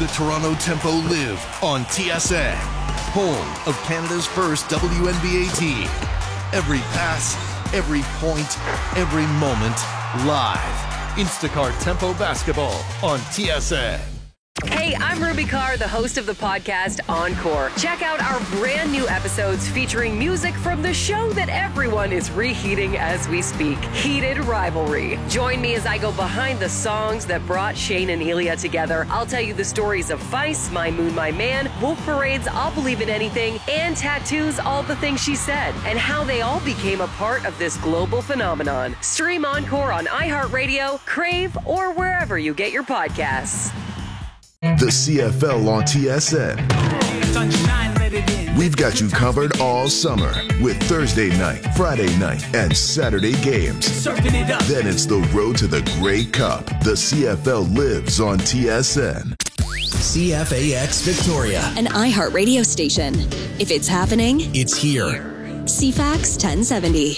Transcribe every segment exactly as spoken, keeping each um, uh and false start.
The Toronto Tempo live on T S N, home of Canada's first W N B A team. Every pass, every point, every moment, live. Instacart Tempo Basketball on T S N. Hey, I'm Ruby Carr, the host of the podcast Encore. Check out our brand new episodes featuring music from the show that everyone is reheating as we speak, Heated Rivalry. Join me as I go behind the songs that brought Shane and Ilya together. I'll tell you the stories of Feist, My Moon, My Man, Wolf Parade's I'll Believe in Anything, and Tattoo's All the Things She Said, and how they all became a part of this global phenomenon. Stream Encore on iHeartRadio, Crave, or wherever you get your podcasts. The C F L on T S N. We've got you covered all summer with Thursday night, Friday night, and Saturday games. Then it's the road to the Grey Cup. The C F L lives on T S N. C F A X Victoria, an iHeart radio station. If it's happening, it's here. C FAX ten seventy.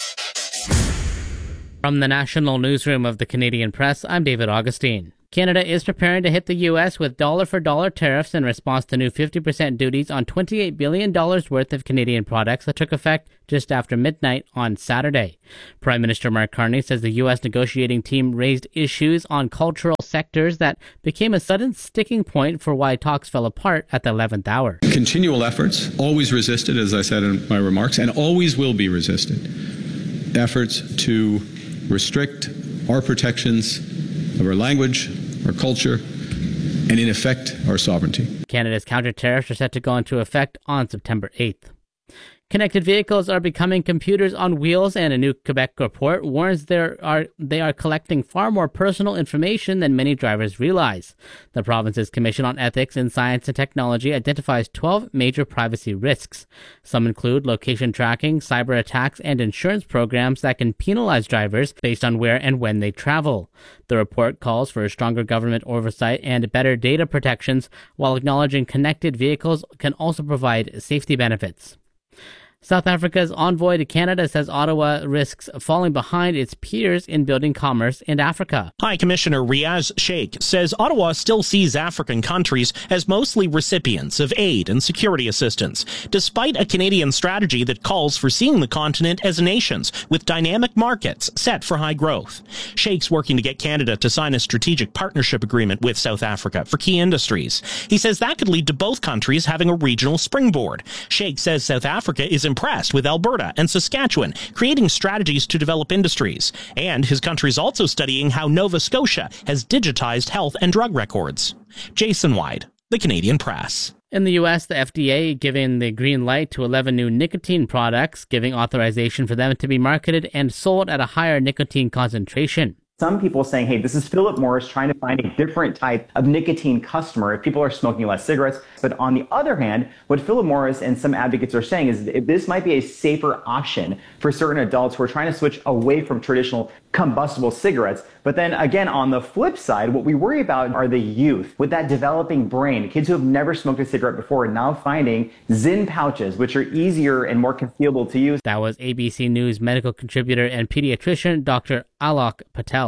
From the National Newsroom of the Canadian Press, I'm David Augustine. Canada is preparing to hit the U S with dollar-for-dollar tariffs in response to new fifty percent duties on twenty-eight billion dollars worth of Canadian products that took effect just after midnight on Saturday. Prime Minister Mark Carney says the U S negotiating team raised issues on cultural sectors that became a sudden sticking point for why talks fell apart at the eleventh hour. Continual efforts, always resisted, as I said in my remarks, and always will be resisted. Efforts to restrict our protections of our language, our culture, and in effect, our sovereignty. Canada's counter tariffs are set to go into effect on September eighth. Connected vehicles are becoming computers on wheels, and a new Quebec report warns there are they are collecting far more personal information than many drivers realize. The province's Commission on Ethics in Science and Technology identifies twelve major privacy risks. Some include location tracking, cyber attacks, and insurance programs that can penalize drivers based on where and when they travel. The report calls for stronger government oversight and better data protections, while acknowledging connected vehicles can also provide safety benefits. South Africa's envoy to Canada says Ottawa risks falling behind its peers in building commerce in Africa. High Commissioner Riaz Sheikh says Ottawa still sees African countries as mostly recipients of aid and security assistance, despite a Canadian strategy that calls for seeing the continent as nations with dynamic markets set for high growth. Sheikh's working to get Canada to sign a strategic partnership agreement with South Africa for key industries. He says that could lead to both countries having a regional springboard. Sheikh says South Africa is impressed with Alberta and Saskatchewan, creating strategies to develop industries. And his country's also studying how Nova Scotia has digitized health and drug records. Jason Wyde, The Canadian Press. In the U S, the F D A giving the green light to eleven new nicotine products, giving authorization for them to be marketed and sold at a higher nicotine concentration. Some people saying, hey, this is Philip Morris trying to find a different type of nicotine customer if people are smoking less cigarettes. But on the other hand, what Philip Morris and some advocates are saying is that this might be a safer option for certain adults who are trying to switch away from traditional combustible cigarettes. But then again, on the flip side, what we worry about are the youth with that developing brain, kids who have never smoked a cigarette before, now finding Zyn pouches, which are easier and more concealable to use. That was A B C News medical contributor and pediatrician Doctor Alok Patel.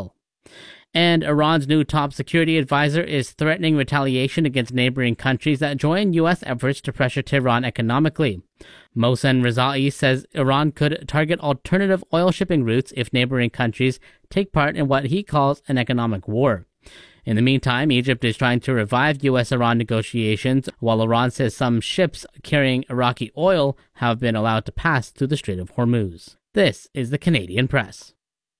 And Iran's new top security advisor is threatening retaliation against neighboring countries that join U S efforts to pressure Tehran economically. Mohsen Rezaei says Iran could target alternative oil shipping routes if neighboring countries take part in what he calls an economic war. In the meantime, Egypt is trying to revive U S Iran negotiations, while Iran says some ships carrying Iraqi oil have been allowed to pass through the Strait of Hormuz. This is the Canadian Press.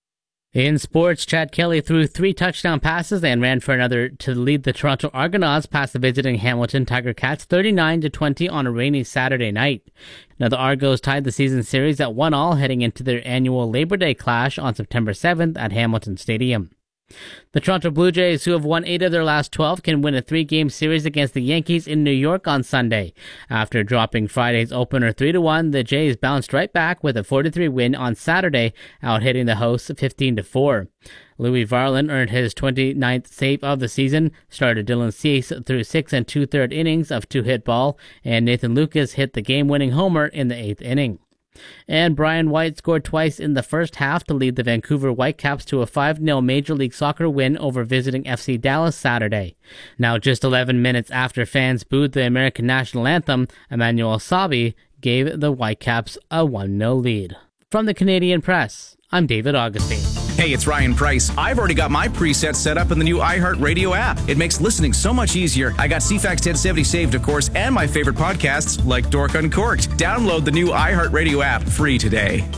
In sports, Chad Kelly threw three touchdown passes and ran for another to lead the Toronto Argonauts past the visiting Hamilton Tiger Cats thirty-nine to twenty on a rainy Saturday night. Now the Argos tied the season series at one all heading into their annual Labor Day clash on September seventh at Hamilton Stadium. The Toronto Blue Jays, who have won eight of their last twelve, can win a three-game series against the Yankees in New York on Sunday. After dropping Friday's opener three to one, the Jays bounced right back with a four to three win on Saturday, out-hitting the hosts fifteen to four. Louis Varland earned his twenty-ninth save of the season. Starter Dylan Cease threw six and two-third innings of two-hit ball, and Nathan Lucas hit the game-winning homer in the eighth inning. And Brian White scored twice in the first half to lead the Vancouver Whitecaps to a five nil Major League Soccer win over visiting F C Dallas Saturday. Now, just eleven minutes after fans booed the American national anthem, Emmanuel Sabi gave the Whitecaps a one nil lead. From the Canadian Press, I'm David Augustine. Hey, it's Ryan Price. I've already got my preset set up in the new iHeartRadio app. It makes listening so much easier. I got C FAX ten seventy saved, of course, and my favorite podcasts like Dork Uncorked. Download the new iHeartRadio app free today.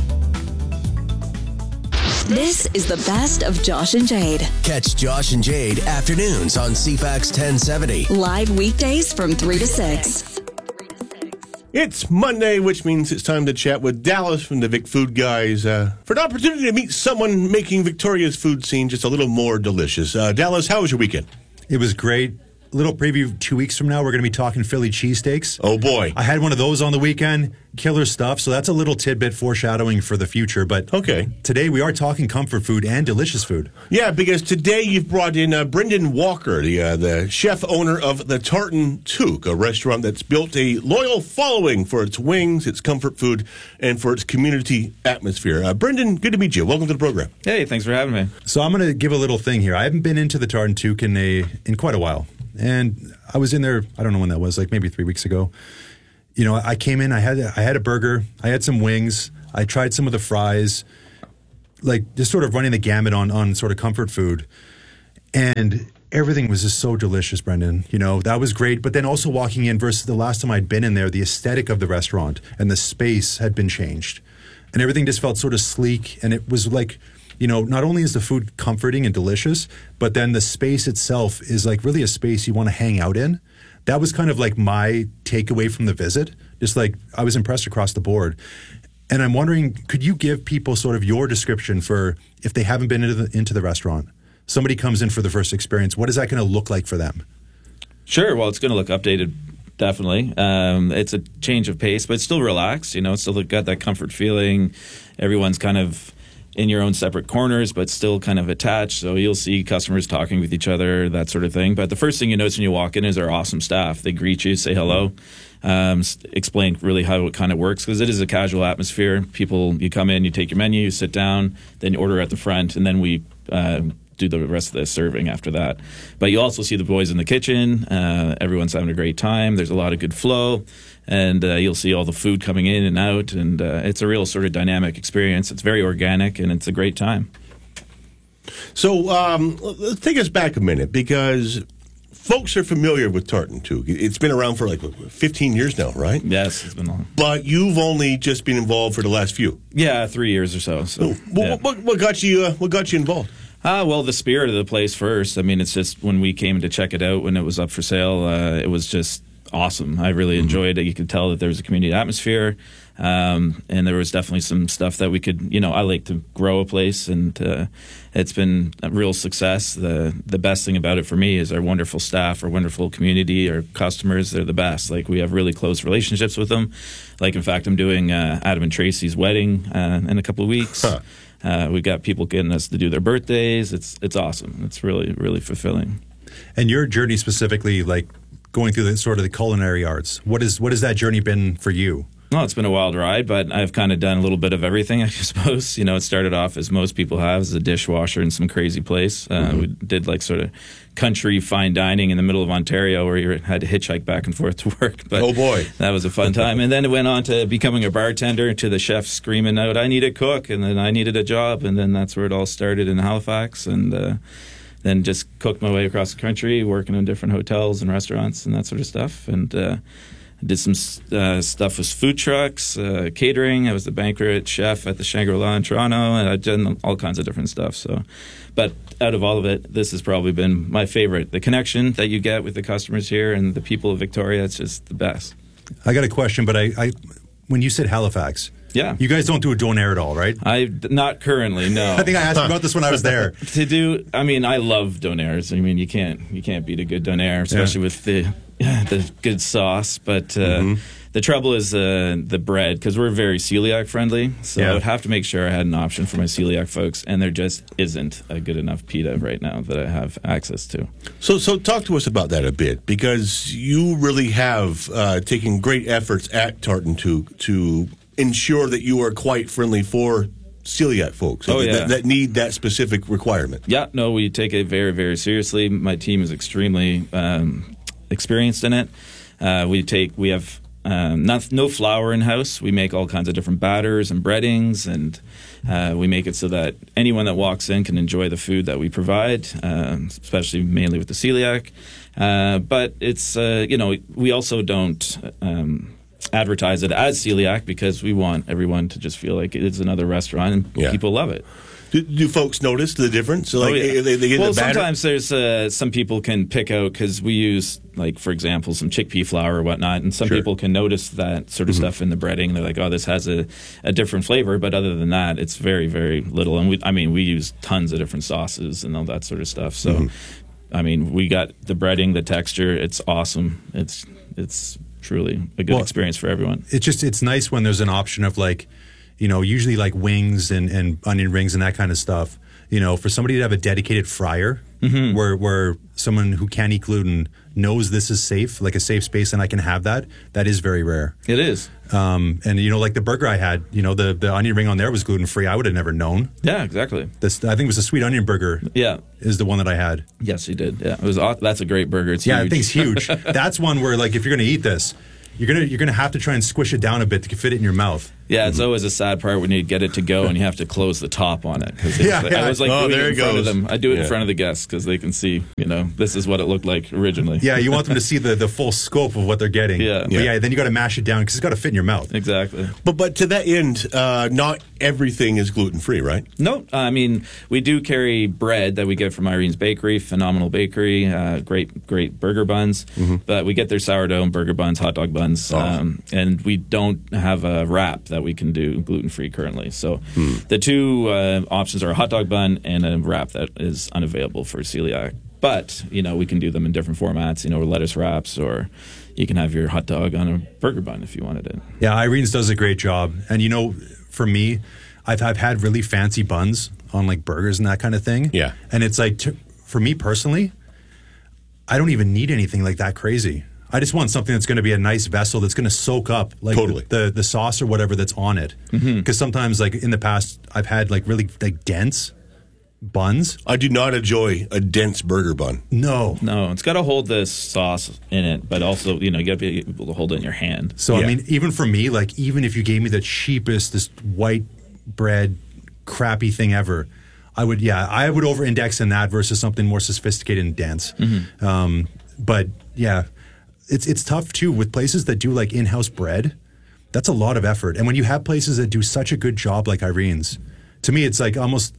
This is the best of Josh and Jade. Catch Josh and Jade afternoons on C FAX ten seventy. Live weekdays from three to six. It's Monday, which means it's time to chat with Dallas from the Vic Food Guys uh, for an opportunity to meet someone making Victoria's food scene just a little more delicious. Uh, Dallas, how was your weekend? It was great. Little preview, two weeks from now, we're going to be talking Philly cheesesteaks. Oh, boy. I had one of those on the weekend. Killer stuff. So that's a little tidbit foreshadowing for the future. But okay, today we are talking comfort food and delicious food. Yeah, because today you've brought in uh, Brendan Walker, the uh, the chef owner of the Tartan Toque, a restaurant that's built a loyal following for its wings, its comfort food, and for its community atmosphere. Uh, Brendan, good to meet you. Welcome to the program. Hey, thanks for having me. So I'm going to give a little thing here. I haven't been into the Tartan Toque in, a, in quite a while. And I was in there, I don't know when that was, like maybe three weeks ago. You know, I came in, I had I had a burger, I had some wings, I tried some of the fries, like just sort of running the gamut on, on sort of comfort food. And everything was just so delicious, Brendan. You know, that was great. But then also walking in versus the last time I'd been in there, the aesthetic of the restaurant and the space had been changed. And everything just felt sort of sleek. And it was like, you know, not only is the food comforting and delicious, but then the space itself is like really a space you want to hang out in. That was kind of like my takeaway from the visit. Just like I was impressed across the board. And I'm wondering, could you give people sort of your description for if they haven't been into the, into the restaurant? Somebody comes in for the first experience. What is that going to look like for them? Sure. Well, it's going to look updated, definitely. Um, it's a change of pace, but it's still relaxed. You know, it's still got that comfort feeling. Everyone's kind of in your own separate corners, but still kind of attached. So you'll see customers talking with each other, that sort of thing. But the first thing you notice when you walk in is our awesome staff. They greet you, say hello, um, explain really how it kind of works, because it is a casual atmosphere. People, you come in, you take your menu, you sit down, then you order at the front, and then we uh, do the rest of the serving after that. But you also see the boys in the kitchen. Uh, everyone's having a great time. There's a lot of good flow. And uh, you'll see all the food coming in and out, and uh, it's a real sort of dynamic experience. It's very organic, and it's a great time. So um, let's take us back a minute, because folks are familiar with Tartan Toque. It's been around for like fifteen years now, right? Yes, it's been long. But you've only just been involved for the last few. Yeah, three years or so. so so what, yeah. what, what got you? Uh, what got you involved? Ah, well, the spirit of the place first. I mean, it's just when we came to check it out when it was up for sale, uh, it was just awesome. I really enjoyed it. You could tell that there was a community atmosphere, um, and there was definitely some stuff that we could, you know, I like to grow a place, and uh, it's been a real success. The the best thing about it for me is our wonderful staff, our wonderful community, our customers. They're the best. Like, we have really close relationships with them. Like, in fact, I'm doing uh, Adam and Tracy's wedding uh, in a couple of weeks. Huh. Uh, we've got people getting us to do their birthdays. It's it's awesome. It's really, really fulfilling. And your journey specifically, like, going through the sort of the culinary arts, what is what has that journey been for you? Well, it's been a wild ride, but I've kind of done a little bit of everything, I suppose. You know, it started off, as most people have, as a dishwasher in some crazy place. Uh, mm-hmm. We did like sort of country fine dining in the middle of Ontario, where you had to hitchhike back and forth to work. But oh boy, that was a fun time. And then it went on to becoming a bartender, to the chef screaming out, "I need a cook," and then I needed a job, and then that's where it all started in Halifax, and uh, then just cooked my way across the country, working in different hotels and restaurants and that sort of stuff, and. Uh, Did some uh, stuff with food trucks, uh, catering. I was the banquet chef at the Shangri-La in Toronto, and I've done all kinds of different stuff. So, but out of all of it, this has probably been my favorite. The connection that you get with the customers here and the people of Victoria, it's just the best. I got a question, but I, I when you said Halifax, yeah, you guys don't do a donair at all, right? I not currently, no. I think I asked you about this when I was there. To do, I mean, I love donairs. I mean, you can't you can't beat a good donair, especially yeah. with the. the good sauce, but uh, mm-hmm. the trouble is uh, the bread, because we're very celiac friendly, so yeah. I would have to make sure I had an option for my celiac folks, and there just isn't a good enough pita right now that I have access to. So so talk to us about that a bit, because you really have uh, taken great efforts at Tartan Toque to ensure that you are quite friendly for celiac folks oh, that, yeah. that need that specific requirement. Yeah, no, we take it very, very seriously. My team is extremely um, experienced in it. Uh, we take, we have um, not, no flour in house. We make all kinds of different batters and breadings, and uh, we make it so that anyone that walks in can enjoy the food that we provide, um, especially mainly with the celiac. Uh, but it's uh, you know we also don't. Um, advertise it as celiac because we want everyone to just feel like it's another restaurant and Yeah. people love it. Do, do folks notice the difference? So like, oh, yeah. they, they get well, the batter? sometimes there's uh, some people can pick out because we use, like, for example, some chickpea flour or whatnot, and some Sure. people can notice that sort of Mhm. stuff in the breading. And they're like, oh, this has a, a different flavor. But other than that, it's very, very little. And we, I mean, we use tons of different sauces and all that sort of stuff. So, Mhm. I mean, we got the breading, the texture. It's awesome. It's it's truly a good Well, experience for everyone. It's just it's nice when there's an option of like, you know, usually like wings and, and onion rings and that kind of stuff. You know, for somebody to have a dedicated fryer Mm-hmm. where where someone who can't eat gluten knows this is safe, like a safe space, and I can have that. That is very rare. It is. Um, and you know, like the burger I had, you know, the the onion ring on there was gluten free. I would have never known. Yeah, exactly. This I think it was a sweet onion burger. Yeah, is the one that I had. Yes, you did. Yeah, it was. aw- That's a great burger. It's Yeah, huge. that thing's huge. That's one where like if you're going to eat this, you're gonna you're gonna have to try and squish it down a bit to fit it in your mouth. Yeah, it's always a sad part when you get it to go and you have to close the top on it. 'Cause it's Yeah, like- yeah. I was like Oh, doing there it in it front of goes. them. I do it Yeah. in front of the guests because they can see, you know, this is what it looked like originally. Yeah, you want them to see the, the full scope of what they're getting. Yeah. But Yeah. yeah, then you got to mash it down because it's got to fit in your mouth. Exactly. But but to that end, uh, not everything is gluten free, right? No, I mean, we do carry bread that we get from Irene's Bakery, phenomenal bakery, uh, great, great burger buns. Mm-hmm. But we get their sourdough and burger buns, hot dog buns. Awesome. Um, and we don't have a wrap that we can do gluten-free currently. So Hmm. the two uh, options are a hot dog bun and a wrap that is unavailable for celiac. But, you know, we can do them in different formats, you know, lettuce wraps, or you can have your hot dog on a burger bun if you wanted it. Yeah, Irene's does a great job. And you know, for me, I've I've had really fancy buns on like burgers and that kind of thing. Yeah. And it's like, to, for me personally, I don't even need anything like that crazy. I just want something that's going to be a nice vessel that's going to soak up like Totally. the, the the sauce or whatever that's on it. Because sometimes, like in the past, I've had like really like dense buns. I do not enjoy a dense burger bun. No. No, it's got to hold the sauce in it, but also, you know, you got to be able to hold it in your hand. So Yeah. I mean, even for me, like even if you gave me the cheapest, this white bread crappy thing ever, I would yeah, I would over index in that versus something more sophisticated and dense. Um, but yeah, it's it's tough too with places that do like in-house bread. That's a lot of effort, and when you have places that do such a good job like Irene's, to me, it's like almost.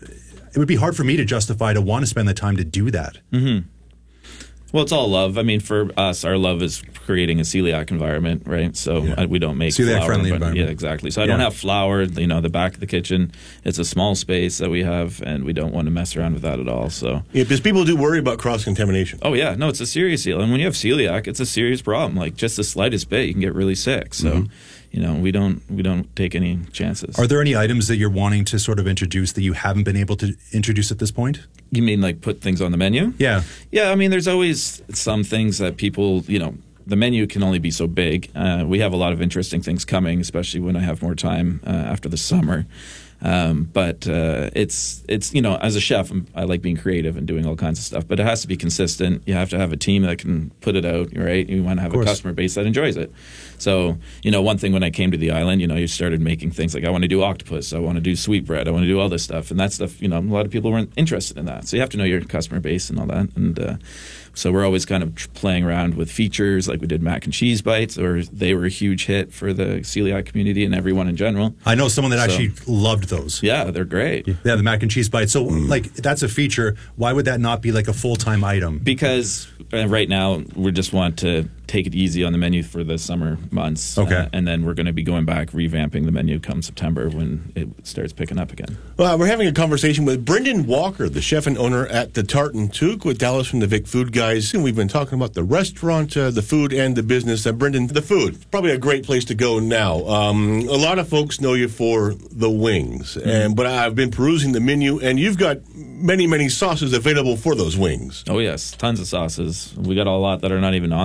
It would be hard for me to justify to want to spend the time to do that. Mm-hmm. Well, it's all love. I mean, for us, our love is creating a celiac environment, right? So Yeah. uh, we don't make Celiac flour. friendly but- environment. Yeah, exactly. So I don't Yeah. have flour, you know, the back of the kitchen. It's a small space that we have, and we don't want to mess around with that at all. So, Yeah, because people do worry about cross-contamination. oh yeah, no, it's a serious deal. And when you have celiac, it's a serious problem. Like just the slightest bit, you can get really sick. So, Mm-hmm. you know, we don't we don't take any chances. Are there any items that you're wanting to sort of introduce that you haven't been able to introduce at this point? You mean like put things on the menu? Yeah. Yeah, I mean, there's always some things that people, you know, the menu can only be so big. Uh, we have a lot of interesting things coming, especially when I have more time uh, after the summer. Um, but uh, it's it's you know, as a chef, I'm, I like being creative and doing all kinds of stuff. But it has to be consistent. You have to have a team that can put it out, right? You want to have a course. customer base that enjoys it. So you know, one thing when I came to the island, you know, you started making things like I want to do octopus, I want to do sweetbread, I want to do all this stuff, and that stuff. You know, a lot of people weren't interested in that. So you have to know your customer base and all that. And uh, so we're always kind of tr- playing around with features, like we did mac and cheese bites, or they were a huge hit for the celiac community and everyone in general. I know someone that So- actually loved those. Yeah, they're great. Yeah, the mac and cheese bites. So, like, that's a feature. Why would that not be like a full time item? Because uh, right now we just want to take it easy on the menu for the summer months. Okay. Uh, and then we're going to be going back, revamping the menu come September when it starts picking up again. Well, we're having a conversation with Brendan Walker, the chef and owner at the Tartan Toque with Dallas from the Vic Food Guys. And we've been talking about the restaurant, uh, the food, and the business. Uh, Brendan, the food, probably a great place to go now. Um, a lot of folks know you for the wings, Mm-hmm. and but I've been perusing the menu, and you've got many, many sauces available for those wings. Oh, yes. Tons of sauces. We got a lot that are not even on the menu.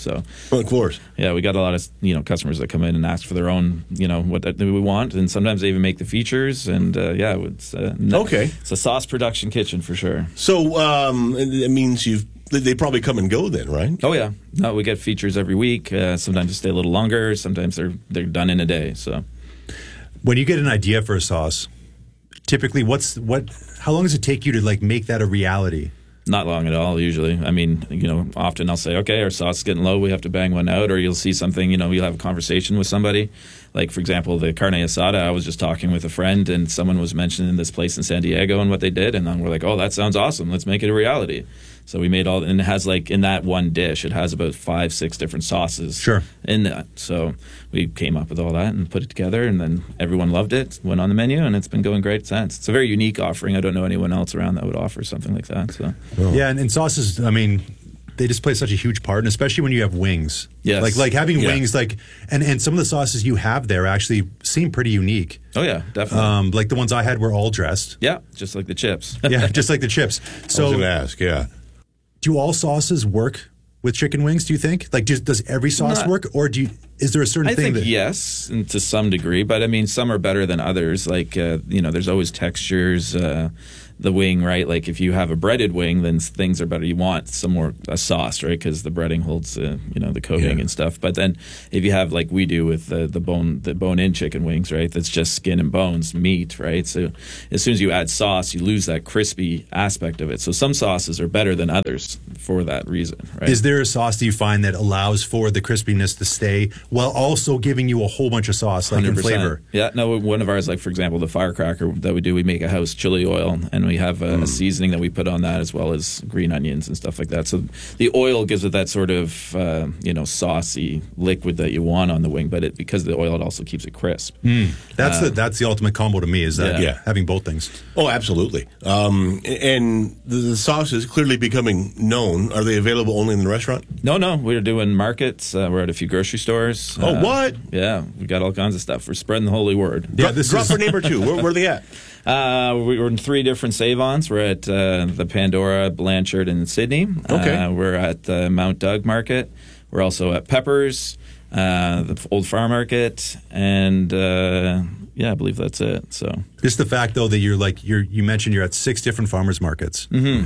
So, well, of course, yeah, we got a lot of you know customers that come in and ask for their own, you know, what that we want, and sometimes they even make the features. And uh, yeah, it's uh, okay. It's a sauce production kitchen for sure. So um, it means you've they probably come and go then, right? Oh yeah, no, we get features every week. Uh, sometimes they stay a little longer. Sometimes they're they're done in a day. So, when you get an idea for a sauce, typically, what's what? How long does it take you to like make that a reality? Not long at all, usually. I mean, you know, often I'll say, okay, our sauce is getting low, we have to bang one out, or you'll see something, you know, you'll have a conversation with somebody. Like, for example, the carne asada, I was just talking with a friend, and someone was mentioning this place in San Diego and what they did, and then we're like, oh, that sounds awesome, let's make it a reality. So we made all, and it has like, in that one dish, it has about five, six different sauces sure. in that. So we came up with all that and put it together, and then everyone loved it, went on the menu, and it's been going great since. It's a very unique offering. I don't know anyone else around that would offer something like that. So oh. Yeah, and, and sauces, I mean, they just play such a huge part, and especially when you have wings. Yes. Like like having yeah. wings, like and, and some of the sauces you have there actually seem pretty unique. Oh yeah, definitely. Um, like the ones I had were all dressed. Yeah, just like the chips. yeah, just like the chips. So I was going to ask, yeah. Do all sauces work with chicken wings, do you think? Like, just, does every sauce Not, work, or do you, is there a certain I thing think that... yes, and to some degree, but I mean, some are better than others. Like, uh, you know, there's always textures. Uh, the wing, right? Like, if you have a breaded wing, then things are better. You want some more a sauce, right? Because the breading holds, uh, you know, the coating yeah. and stuff. But then, if you have like we do with the the bone the bone-in chicken wings, right? That's just skin and bones, meat, right? So, as soon as you add sauce, you lose that crispy aspect of it. So, some sauces are better than others for that reason, right? Is there a sauce that you find that allows for the crispiness to stay while also giving you a whole bunch of sauce, like in flavor? Yeah, no, one of ours, like for example, the firecracker that we do, we make a house chili oil, and we have a, mm. a seasoning that we put on that as well as green onions and stuff like that. So the oil gives it that sort of uh, you know saucy liquid that you want on the wing, but it because of the oil, it also keeps it crisp. Mm. That's uh, the that's the ultimate combo to me. Is that yeah. having both things? Oh, absolutely. Um, and the, the sauce is clearly becoming known. Are they available only in the restaurant? No, no. We're doing markets. Uh, we're at a few grocery stores. Oh, uh, what? Yeah, we got all kinds of stuff. We're spreading the holy word. Yeah, this drop is... our name or two. Where, where are they at? Uh, we're in three different Save-Ons. We're at uh, the Pandora, Blanchard, and Sydney. Okay. Uh, we're at the Mount Doug Market. We're also at Peppers, uh, the Old Farm Market, and uh, yeah, I believe that's it. So just the fact, though, that you're like you're you mentioned you're at six different farmers markets. Mm-hmm.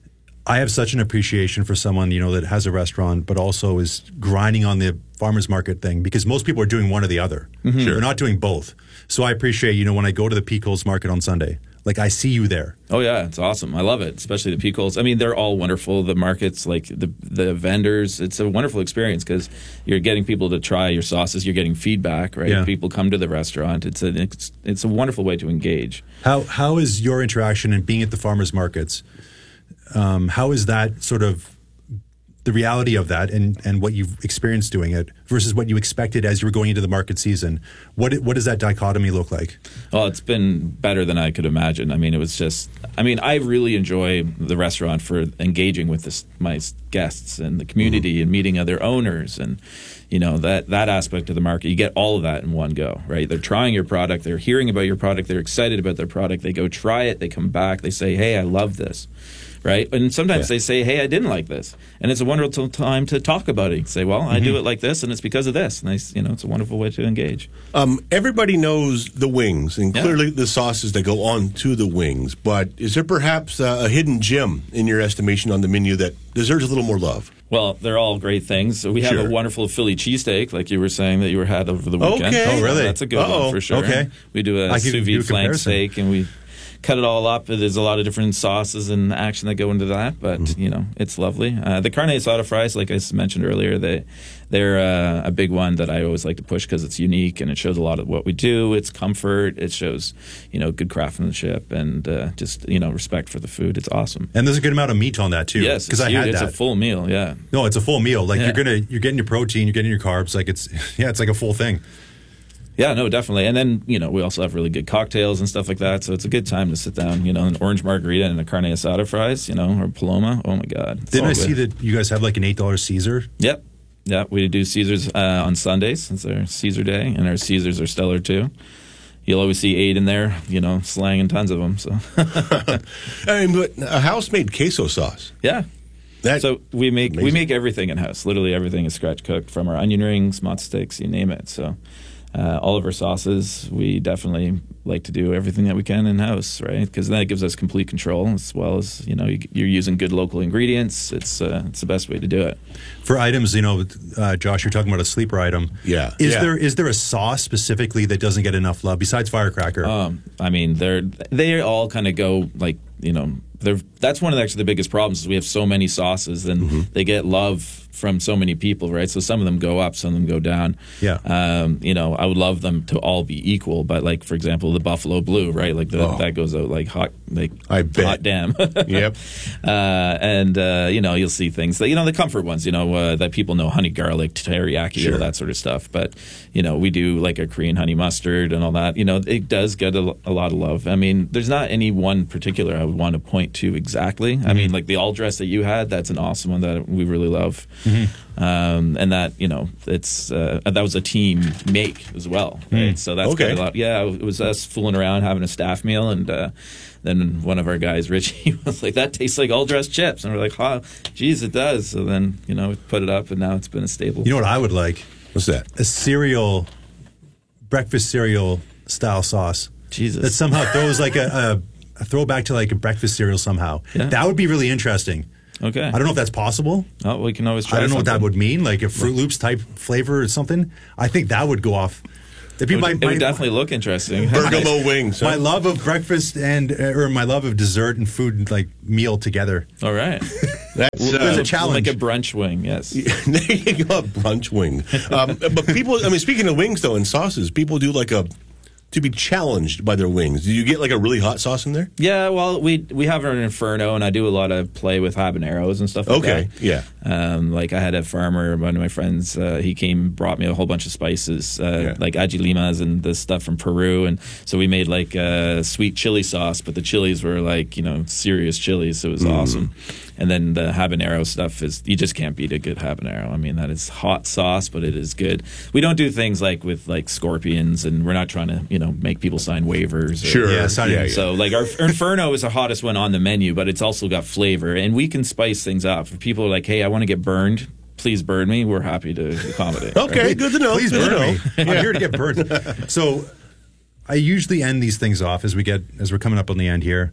I have such an appreciation for someone, you know, that has a restaurant but also is grinding on the farmers market thing, because most people are doing one or the other. Mm-hmm. They're not doing both. So I appreciate, you know, when I go to the Peacoles Market on Sunday, like I see you there. Oh yeah, it's awesome. I love it, especially the Peacoles. I mean, they're all wonderful. The markets, like the the vendors, it's a wonderful experience because you're getting people to try your sauces. You're getting feedback, right? Yeah. People come to the restaurant. It's a it's, it's a wonderful way to engage. How how is your interaction and being at the farmers markets? Um, how is that sort of the reality of that and, and what you've experienced doing it versus what you expected as you were going into the market season? What what does that dichotomy look like? Well, it's been better than I could imagine. I mean, it was just, I mean, I really enjoy the restaurant for engaging with this, my guests and the community mm-hmm. and meeting other owners and, you know, that, that aspect of the market. You get all of that in one go, right? They're trying your product. They're hearing about your product. They're excited about their product. They go try it. They come back. They say, hey, I love this. Right? And sometimes yeah. they say, hey, I didn't like this. And it's a wonderful time to talk about it. Say, well, mm-hmm. I do it like this, and it's because of this. And, I, you know, it's a wonderful way to engage. Um, everybody knows the wings, and yeah. clearly the sauces that go on to the wings. But is there perhaps uh, a hidden gem, in your estimation, on the menu that deserves a little more love? Well, they're all great things. We have sure. a wonderful Philly cheesesteak, like you were saying, that you were had over the weekend. Okay. Oh, really? That's a good Uh-oh. one for sure. Okay. We do a sous vide flank steak, and we cut it all up. There's a lot of different sauces and action that go into that, but mm-hmm. you know, it's lovely. Uh, the carne asada fries, like I mentioned earlier, they they're uh, a big one that I always like to push because it's unique and it shows a lot of what we do. It's comfort. It shows, you know, good craftsmanship and uh, just, you know, respect for the food. It's awesome. And there's a good amount of meat on that too. Yes, because I huge. had it's that. a full meal. Yeah. No, it's a full meal. Like yeah. you're gonna you're getting your protein, you're getting your carbs. Like it's yeah, it's like a full thing. Yeah, no, definitely. And then, you know, we also have really good cocktails and stuff like that. So it's a good time to sit down, you know, an orange margarita and a carne asada fries, you know, or Paloma. Oh, my God. Didn't I good. see that you guys have like an eight dollar Caesar? Yep. Yeah, we do Caesars uh, on Sundays. It's our Caesar day, and our Caesars are stellar, too. You'll always see eight in there, you know, slanging tons of them. So, I mean, but a house-made queso sauce. Yeah. That so we make amazing. we make everything in house. Literally everything is scratch cooked, from our onion rings, mozz sticks, you name it. So uh, all of our sauces, we definitely like to do everything that we can in house, right? Because that gives us complete control, as well as, you know, you, you're using good local ingredients. It's uh, it's the best way to do it. For items, you know, uh, Josh, you're talking about a sleeper item. Yeah. Is yeah. there is there a sauce specifically that doesn't get enough love besides firecracker? Um, I mean, they're they all kind of go like, you know, they're that's one of the, actually the biggest problems is we have so many sauces and mm-hmm. they get love from so many people, right? So some of them go up, some of them go down. Yeah. Um, you know, I would love them to all be equal, but like for example, the Buffalo Blue, right? Like the, oh. that goes out like hot, like I bet. hot damn. Yep. Uh, and uh, you know, you'll see things that, you know, the comfort ones, you know, uh, that people know, honey garlic, teriyaki, sure. all that sort of stuff. But you know, we do like a Korean honey mustard and all that. You know, it does get a, a lot of love. I mean, there's not any one particular I would want to point to exactly. Mm-hmm. I mean, like the all dress that you had, that's an awesome one that we really love. Mm-hmm. Um, and that, you know, it's uh, that was a team make as well, right? Mm. So that's okay. a lot. Yeah, it was us fooling around having a staff meal, and uh, then one of our guys, Richie, was like, "That tastes like all dressed chips," and we're like, "Oh, geez, it does." So then, you know, we put it up, and now it's been a staple. You know what I would like? What's that? A cereal, breakfast cereal style sauce. Jesus, that somehow throws like a, a, a throwback to like a breakfast cereal somehow. Yeah. That would be really interesting. Okay. I don't know if that's possible. Oh, we can always try I don't know something. what that would mean, like a Fruit Loops type flavor or something. I think that would go off. It would, my, it would my, definitely look interesting. Bergamo wings. My love of breakfast and or my love of dessert and food like meal together. All right. That's uh, a challenge. Like a brunch wing, yes. There you go, a brunch wing. Um, but people, I mean, speaking of wings though and sauces, people do like a to be challenged by their wings. Do you get like a really hot sauce in there? Yeah, well, we we have an Inferno, and I do a lot of play with habaneros and stuff like okay, that. yeah. Um, like I had a farmer, one of my friends, uh, he came, brought me a whole bunch of spices, uh, yeah. like aguilimas and the stuff from Peru, and so we made like a sweet chili sauce, but the chilies were like, you know, serious chilies, so it was mm. awesome. And then the habanero stuff is, you just can't beat a good habanero. I mean, that is hot sauce, but it is good. We don't do things like with like scorpions, and we're not trying to, you know, make people sign waivers. Or, sure. Yeah, yeah, yeah. So like our Inferno is the hottest one on the menu, but it's also got flavor, and we can spice things up. If people are like, hey, I want to get burned, please burn me, we're happy to accommodate. Okay, right? good to know. Please good burn know. me. I'm here to get burned. So I usually end these things off as we get as we're coming up on the end here.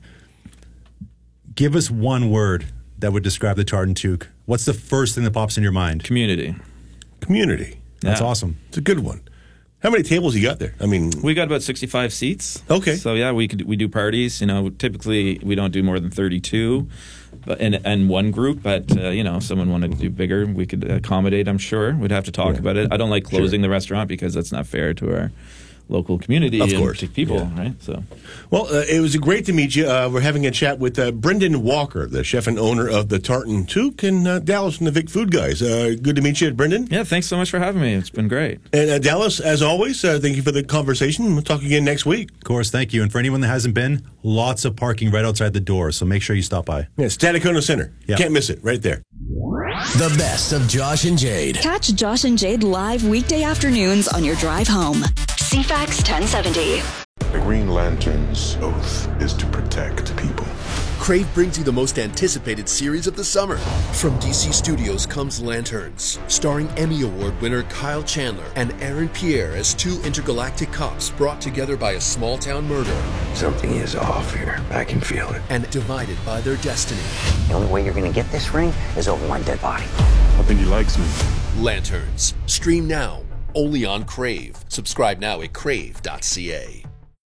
Give us one word that would describe the Tartan Toque. What's the first thing that pops in your mind? Community. Community. That's yeah. awesome. It's a good one. How many tables you got there? I mean, we got about sixty-five seats. Okay. So yeah, we could we do parties. You know, typically we don't do more than thirty-two, but in, in one group. But uh, you know, if someone wanted to do bigger, we could accommodate. I'm sure we'd have to talk yeah. about it. I don't like closing sure. the restaurant because that's not fair to our local community of and course. to people, yeah. right? So, well, uh, it was great to meet you. Uh, we're having a chat with uh, Brendan Walker, the chef and owner of the Tartan Toque, and uh, Dallas from the Vic Food Guys. Uh, good to meet you, Brendan. Yeah, thanks so much for having me. It's been great. And uh, Dallas, as always, uh, thank you for the conversation. We'll talk again next week. Of course, thank you. And for anyone that hasn't been, lots of parking right outside the door, so make sure you stop by. Yeah, Stadacona Center. Yeah. Can't miss it, right there. The best of Josh and Jade. Catch Josh and Jade live weekday afternoons on your drive home. C FAX ten seventy. The Green Lantern's oath is to protect people. Crave brings you the most anticipated series of the summer. From D C Studios comes Lanterns, starring Emmy Award winner Kyle Chandler and Aaron Pierre as two intergalactic cops brought together by a small-town murder. Something is off here. I can feel it. And divided by their destiny. The only way you're going to get this ring is over my dead body. I think he likes me. Lanterns. Stream now. Only on Crave. Subscribe now at crave dot c a.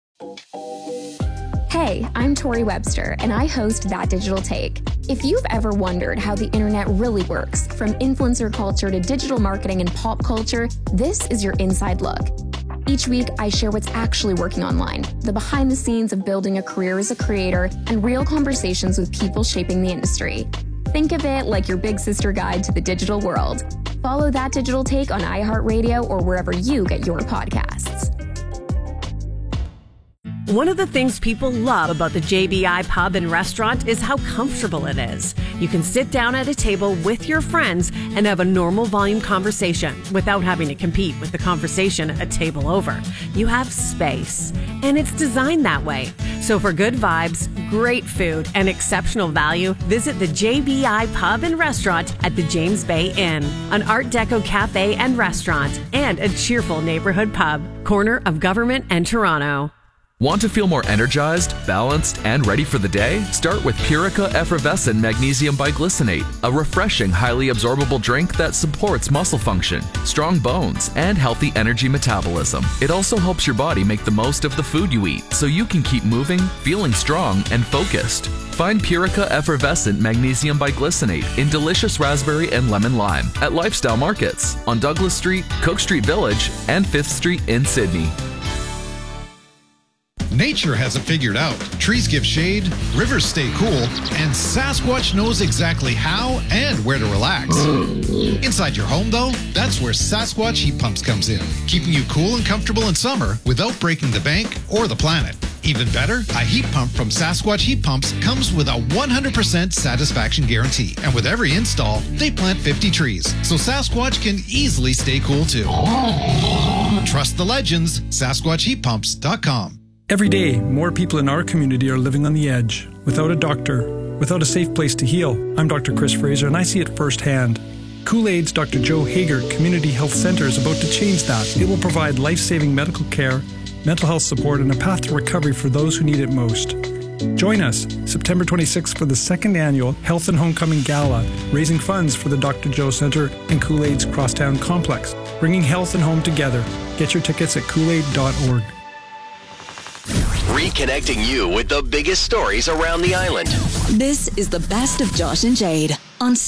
Hey, I'm Tori Webster, and I host That Digital Take. If you've ever wondered how the internet really works, from influencer culture to digital marketing and pop culture, this is your inside look. Each week, I share what's actually working online, the behind the scenes of building a career as a creator, and real conversations with people shaping the industry. Think of it like your big sister guide to the digital world. Follow That Digital Take on iHeartRadio or wherever you get your podcasts. One of the things people love about the J B I Pub and Restaurant is how comfortable it is. You can sit down at a table with your friends and have a normal volume conversation without having to compete with the conversation a table over. You have space, and it's designed that way. So for good vibes, great food and exceptional value, visit the J B I Pub and Restaurant at the James Bay Inn, an Art Deco cafe and restaurant, and a cheerful neighborhood pub, corner of Government and Toronto. Want to feel more energized, balanced, and ready for the day? Start with Purica Effervescent Magnesium Biglycinate, a refreshing, highly absorbable drink that supports muscle function, strong bones, and healthy energy metabolism. It also helps your body make the most of the food you eat, so you can keep moving, feeling strong, and focused. Find Purica Effervescent Magnesium Biglycinate in delicious raspberry and lemon lime at Lifestyle Markets on Douglas Street, Cook Street Village, and fifth Street in Sydney. Nature has it figured out. Trees give shade, rivers stay cool, and Sasquatch knows exactly how and where to relax. Inside your home, though, that's where Sasquatch Heat Pumps comes in, keeping you cool and comfortable in summer without breaking the bank or the planet. Even better, a heat pump from Sasquatch Heat Pumps comes with a one hundred percent satisfaction guarantee. And with every install, they plant fifty trees, so Sasquatch can easily stay cool too. Trust the legends, Sasquatch Heat Pumps dot com. Every day, more people in our community are living on the edge, without a doctor, without a safe place to heal. I'm Doctor Chris Fraser, and I see it firsthand. Kool-Aid's Doctor Joe Hager Community Health Center is about to change that. It will provide life-saving medical care, mental health support, and a path to recovery for those who need it most. Join us September twenty-sixth for the second annual Health and Homecoming Gala, raising funds for the Doctor Joe Center and Kool-Aid's Crosstown Complex, bringing health and home together. Get your tickets at kool aid dot org. Reconnecting you with the biggest stories around the island. This is the best of Josh and Jade on